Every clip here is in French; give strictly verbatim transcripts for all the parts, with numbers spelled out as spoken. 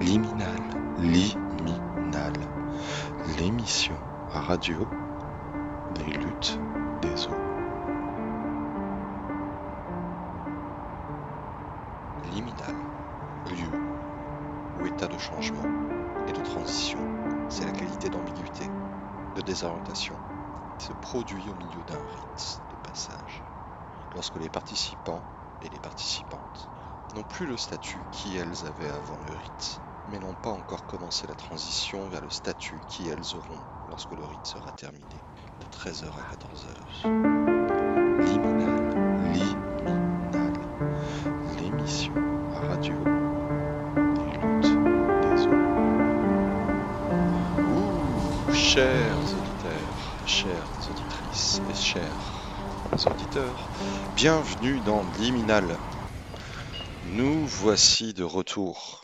Liminal, Liminal, l'émission à radio des luttes des eaux. Liminal, lieu ou état de changement et de transition, c'est la qualité d'ambiguïté, de désorientation, qui se produit au milieu d'un rite de passage, lorsque les participants et les participantes n'ont plus le statut qu'elles avaient avant le rite, mais n'ont pas encore commencé la transition vers le statut qu'elles auront lorsque le rite sera terminé, de treize heures à quatorze heures. Liminal, Liminal, l'émission à radio des luttes des eaux. Ouh, chers auditeurs, chères auditrices et chers auditeurs, bienvenue dans Liminal. Nous voici de retour.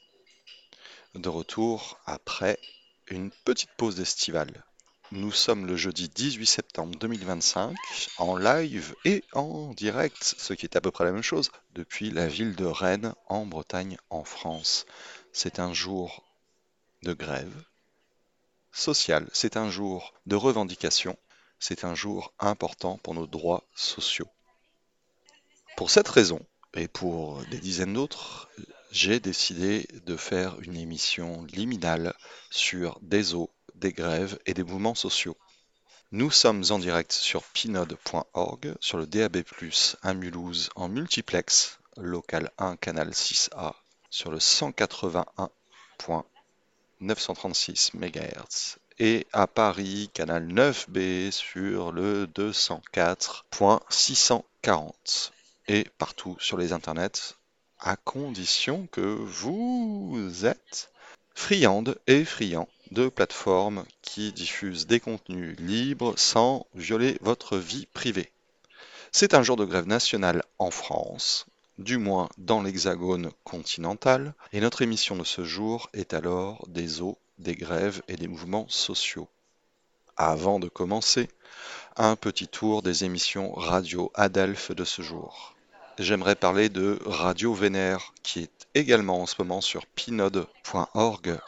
De retour après une petite pause estivale. Nous sommes le jeudi dix-huit septembre deux mille vingt-cinq, en live et en direct, ce qui est à peu près la même chose, depuis la ville de Rennes, en Bretagne, en France. C'est un jour de grève sociale, c'est un jour de revendication, c'est un jour important pour nos droits sociaux. Pour cette raison, et pour des dizaines d'autres, j'ai décidé de faire une émission liminale sur des eaux, des grèves et des mouvements sociaux. Nous sommes en direct sur pinode point org, sur le D A B plus, à Mulhouse en multiplex, local un, canal six A, sur le cent quatre-vingt-un point neuf cent trente-six mégahertz, et à Paris, canal neuf B, sur le deux cent quatre point six cent quarante, et partout sur les internets, à condition que vous êtes friande et friand de plateformes qui diffusent des contenus libres sans violer votre vie privée. C'est un jour de grève nationale en France, du moins dans l'hexagone continental, et notre émission de ce jour est alors des eaux, des grèves et des mouvements sociaux. Avant de commencer, un petit tour des émissions radio Adelphes de ce jour. J'aimerais parler de Radio Vénère, qui est également en ce moment sur pinode point org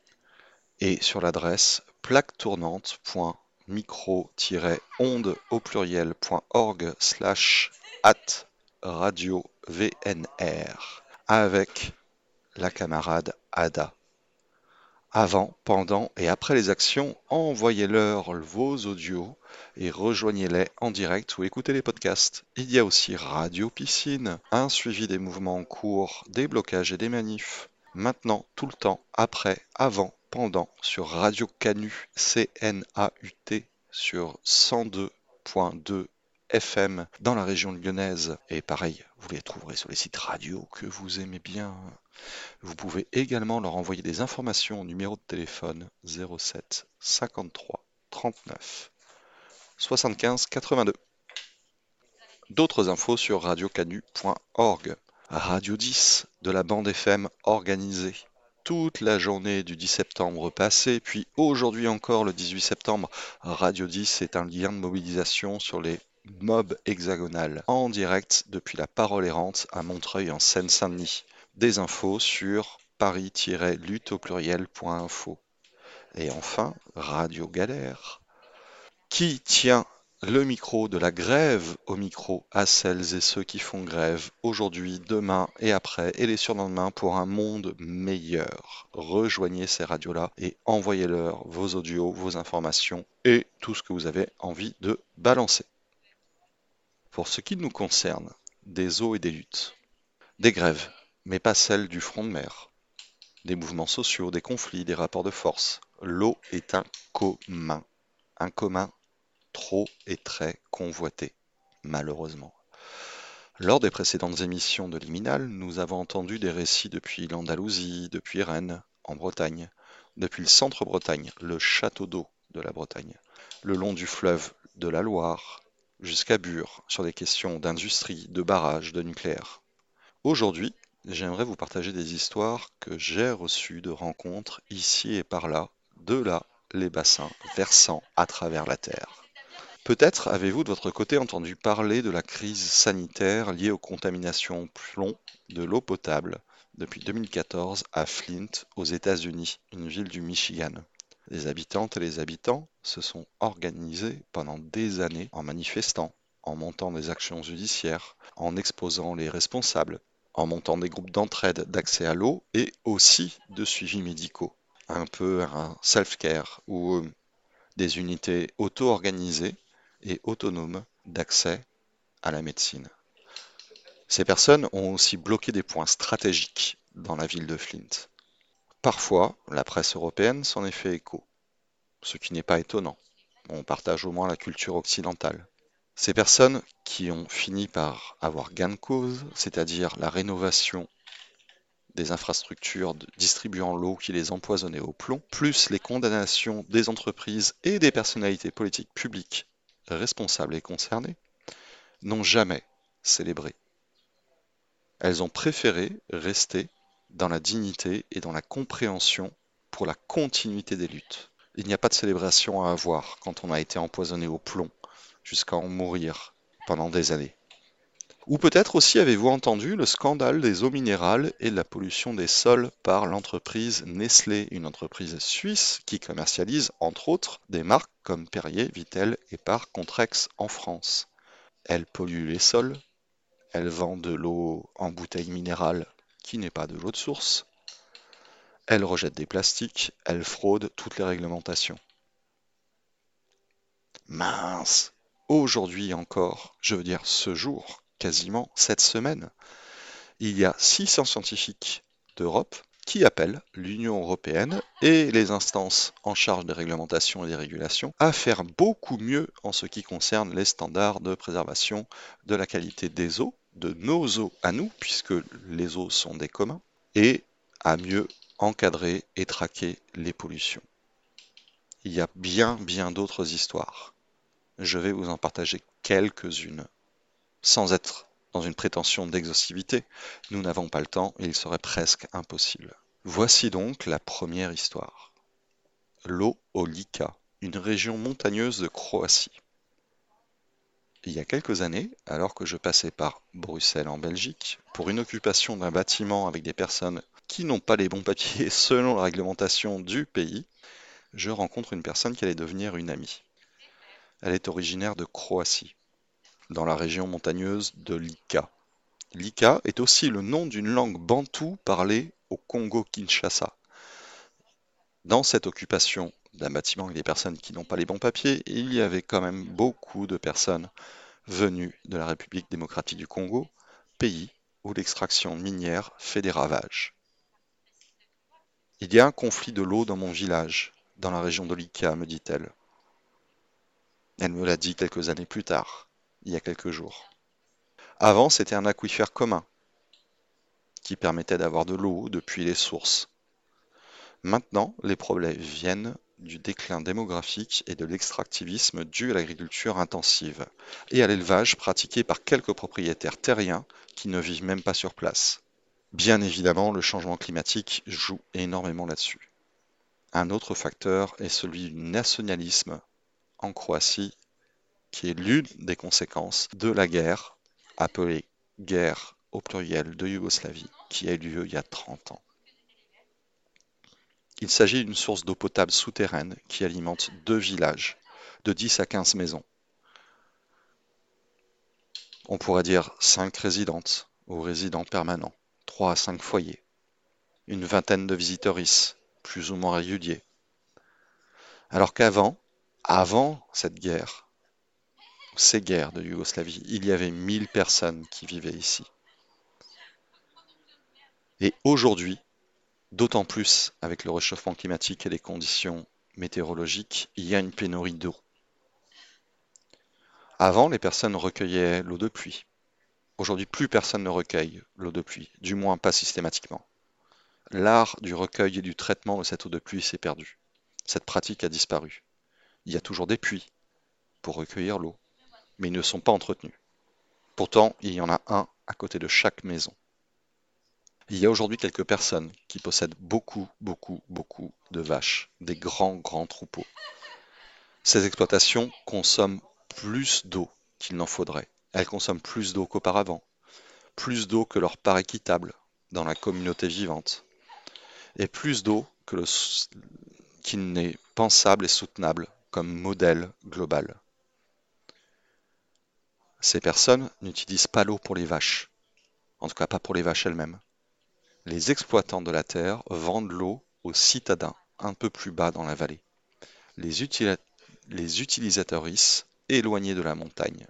et sur l'adresse plaque tournante point micro tiret onde au pluriel point org slash at radio V N R avec la camarade Ada. Avant, pendant et après les actions, envoyez-leur vos audios et rejoignez-les en direct ou écoutez les podcasts. Il y a aussi Radio Piscine, un suivi des mouvements en cours, des blocages et des manifs. Maintenant, tout le temps, après, avant, pendant, sur Radio Canut, C N A U T, sur cent deux point deux F M dans la région lyonnaise. Et pareil, vous les trouverez sur les sites radio que vous aimez bien. Vous pouvez également leur envoyer des informations au numéro de téléphone zéro sept cinquante-trois trente-neuf soixante-quinze quatre-vingt-deux. D'autres infos sur radio canut point org. Radio dix de la bande F M organisée toute la journée du dix septembre passé, puis aujourd'hui encore le dix-huit septembre. Radio dix est un lien de mobilisation sur les mobs hexagonales, en direct depuis la Parole errante à Montreuil en Seine-Saint-Denis. Des infos sur paris tiret lutte au pluriel point info. Et enfin, Radio Galère, qui tient le micro de la grève au micro à celles et ceux qui font grève aujourd'hui, demain et après et les surlendemains pour un monde meilleur. Rejoignez ces radios-là et envoyez-leur vos audios, vos informations et tout ce que vous avez envie de balancer. Pour ce qui nous concerne, des eaux et des luttes, des grèves, mais pas celles du front de mer, des mouvements sociaux, des conflits, des rapports de force. L'eau est un commun, un commun trop et très convoité, malheureusement. Lors des précédentes émissions de Liminal, nous avons entendu des récits depuis l'Andalousie, depuis Rennes, en Bretagne, depuis le centre-Bretagne, le château d'eau de la Bretagne, le long du fleuve de la Loire, jusqu'à Bure, sur des questions d'industrie, de barrages, de nucléaire. Aujourd'hui, j'aimerais vous partager des histoires que j'ai reçues de rencontres ici et par là, de là, les bassins versant à travers la terre. Peut-être avez-vous de votre côté entendu parler de la crise sanitaire liée aux contaminations au plomb de l'eau potable depuis deux mille quatorze à Flint, aux États-Unis, une ville du Michigan. Les habitantes et les habitants se sont organisés pendant des années en manifestant, en montant des actions judiciaires, en exposant les responsables, en montant des groupes d'entraide, d'accès à l'eau et aussi de suivi médicaux. Un peu un self-care ou euh, des unités auto-organisées et autonomes d'accès à la médecine. Ces personnes ont aussi bloqué des points stratégiques dans la ville de Flint. Parfois, la presse européenne s'en est fait écho, ce qui n'est pas étonnant. On partage au moins la culture occidentale. Ces personnes qui ont fini par avoir gain de cause, c'est-à-dire la rénovation des infrastructures de- distribuant l'eau qui les empoisonnait au plomb, plus les condamnations des entreprises et des personnalités politiques publiques responsables et concernées, n'ont jamais célébré. Elles ont préféré rester dans la dignité et dans la compréhension pour la continuité des luttes. Il n'y a pas de célébration à avoir quand on a été empoisonné au plomb jusqu'à en mourir pendant des années. Ou peut-être aussi avez-vous entendu le scandale des eaux minérales et de la pollution des sols par l'entreprise Nestlé, une entreprise suisse qui commercialise entre autres des marques comme Perrier, Vittel et par Contrex en France. Elle pollue les sols, elle vend de l'eau en bouteille minérale qui n'est pas de l'eau de source, elle rejette des plastiques, elle fraude toutes les réglementations. Mince! Aujourd'hui encore, je veux dire ce jour, quasiment cette semaine, il y a six cents scientifiques d'Europe qui appellent l'Union européenne et les instances en charge des réglementations et des régulations à faire beaucoup mieux en ce qui concerne les standards de préservation de la qualité des eaux, de nos eaux à nous, puisque les eaux sont des communs, et à mieux encadrer et traquer les pollutions. Il y a bien, bien d'autres histoires. Je vais vous en partager quelques-unes, sans être dans une prétention d'exhaustivité. Nous n'avons pas le temps et il serait presque impossible. Voici donc la première histoire. L'eau au Lika, une région montagneuse de Croatie. Il y a quelques années, alors que je passais par Bruxelles en Belgique, pour une occupation d'un bâtiment avec des personnes qui n'ont pas les bons papiers selon la réglementation du pays, je rencontre une personne qui allait devenir une amie. Elle est originaire de Croatie, dans la région montagneuse de Lika. Lika est aussi le nom d'une langue bantoue parlée au Congo-Kinshasa. Dans cette occupation d'un bâtiment avec des personnes qui n'ont pas les bons papiers, il y avait quand même beaucoup de personnes venues de la République démocratique du Congo, pays où l'extraction minière fait des ravages. Il y a un conflit de l'eau dans mon village, dans la région de Lika, me dit-elle. Elle me l'a dit quelques années plus tard, il y a quelques jours. Avant, c'était un aquifère commun qui permettait d'avoir de l'eau depuis les sources. Maintenant, les problèmes viennent du déclin démographique et de l'extractivisme dû à l'agriculture intensive et à l'élevage pratiqué par quelques propriétaires terriens qui ne vivent même pas sur place. Bien évidemment, le changement climatique joue énormément là-dessus. Un autre facteur est celui du nationalisme en Croatie, qui est l'une des conséquences de la guerre, appelée guerre au pluriel de Yougoslavie, qui a eu lieu il y a trente ans. Il s'agit d'une source d'eau potable souterraine qui alimente deux villages, de dix à quinze maisons. On pourrait dire cinq résidentes ou résidents permanents, trois à cinq foyers, une vingtaine de visiteuristes, plus ou moins réguliers. Alors qu'avant, avant cette guerre, ces guerres de Yougoslavie, il y avait mille personnes qui vivaient ici. Et aujourd'hui, d'autant plus avec le réchauffement climatique et les conditions météorologiques, il y a une pénurie d'eau. Avant, les personnes recueillaient l'eau de pluie. Aujourd'hui, plus personne ne recueille l'eau de pluie, du moins pas systématiquement. L'art du recueil et du traitement de cette eau de pluie s'est perdu. Cette pratique a disparu. Il y a toujours des puits pour recueillir l'eau, mais ils ne sont pas entretenus. Pourtant, il y en a un à côté de chaque maison. Il y a aujourd'hui quelques personnes qui possèdent beaucoup, beaucoup, beaucoup de vaches, des grands, grands troupeaux. Ces exploitations consomment plus d'eau qu'il n'en faudrait. Elles consomment plus d'eau qu'auparavant, plus d'eau que leur part équitable. dans la communauté vivante, et plus d'eau que le, qu'il n'est pensable et soutenable comme modèle global. Ces personnes n'utilisent pas l'eau pour les vaches, en tout cas pas pour les vaches elles-mêmes. Les exploitants de la terre vendent l'eau aux citadins un peu plus bas dans la vallée, les, utila- les utilisatrices éloignées de la montagne.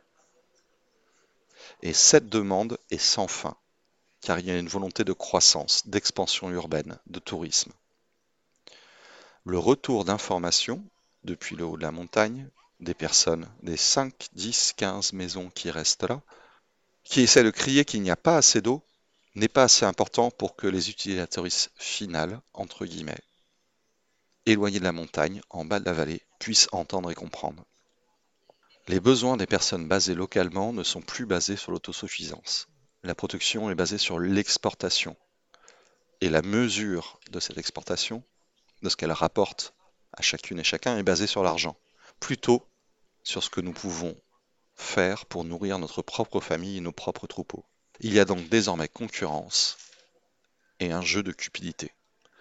Et cette demande est sans fin, car il y a une volonté de croissance, d'expansion urbaine, de tourisme. Le retour d'informations, depuis le haut de la montagne, des personnes, des cinq, dix, quinze maisons qui restent là, qui essaient de crier qu'il n'y a pas assez d'eau, n'est pas assez important pour que les utilisatrices finales, entre guillemets, éloignées de la montagne, en bas de la vallée, puissent entendre et comprendre. Les besoins des personnes basées localement ne sont plus basés sur l'autosuffisance. La production est basée sur l'exportation. Et la mesure de cette exportation, de ce qu'elle rapporte à chacune et chacun, est basée sur l'argent, plutôt sur ce que nous pouvons faire pour nourrir notre propre famille et nos propres troupeaux. Il y a donc désormais concurrence et un jeu de cupidité.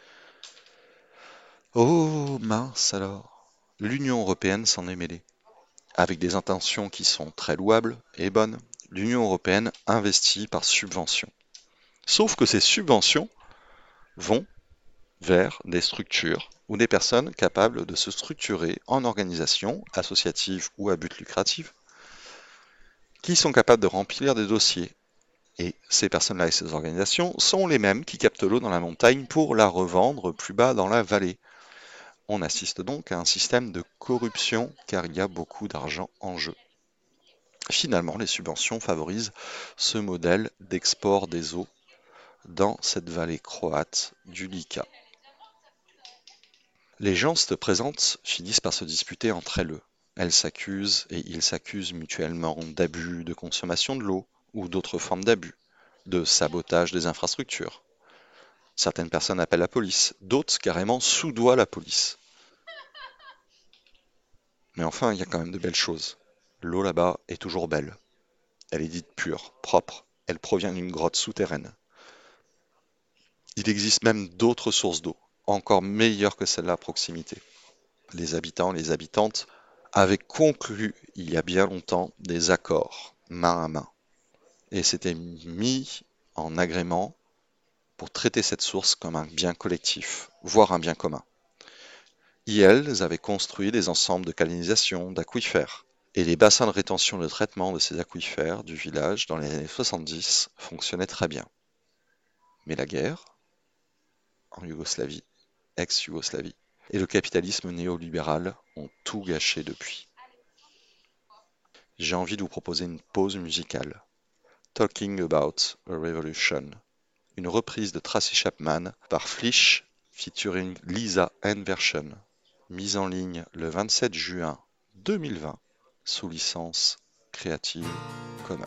Oh mince alors, l'Union européenne s'en est mêlée. Avec des intentions qui sont très louables et bonnes, l'Union européenne investit par subvention. Sauf que ces subventions vont vers des structures ou des personnes capables de se structurer en organisations associatives ou à but lucratif, qui sont capables de remplir des dossiers. Et ces personnes-là et ces organisations sont les mêmes qui captent l'eau dans la montagne pour la revendre plus bas dans la vallée. On assiste donc à un système de corruption car il y a beaucoup d'argent en jeu. Finalement, les subventions favorisent ce modèle d'export des eaux dans cette vallée croate du Lika. Les gens se présentent finissent par se disputer entre elles. Elles s'accusent et ils s'accusent mutuellement d'abus de consommation de l'eau ou d'autres formes d'abus, de sabotage des infrastructures. Certaines personnes appellent la police, d'autres carrément soudoient la police. Mais enfin, il y a quand même de belles choses. L'eau là-bas est toujours belle. Elle est dite pure, propre, elle provient d'une grotte souterraine. Il existe même d'autres sources d'eau, encore meilleures que celle-là à proximité. Les habitants, les habitantes avaient conclu il y a bien longtemps des accords main à main et s'étaient mis en agrément pour traiter cette source comme un bien collectif, voire un bien commun. Et elles avaient construit des ensembles de canalisation, d'aquifères. Et les bassins de rétention et de traitement de ces aquifères du village dans les années soixante-dix fonctionnaient très bien. Mais la guerre, en Yougoslavie, ex-Yougoslavie, et le capitalisme néolibéral ont tout gâché depuis. J'ai envie de vous proposer une pause musicale. Talking About a Revolution, une reprise de Tracy Chapman par Flesh featuring Lisa Version, mise en ligne le vingt-sept juin deux mille vingt sous licence Creative Commons.